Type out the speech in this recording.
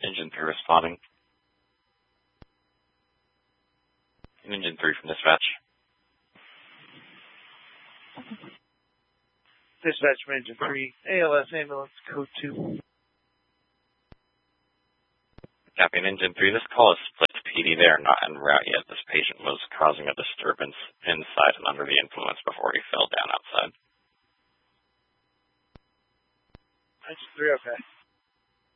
Engine 3 responding. Engine 3 from dispatch. Dispatch from Engine 3, ALS ambulance, code 2. Copy, Engine 3, this call is split PD. They are not en route yet. This patient was causing a disturbance inside and under the influence before he fell down outside. Engine 3, okay.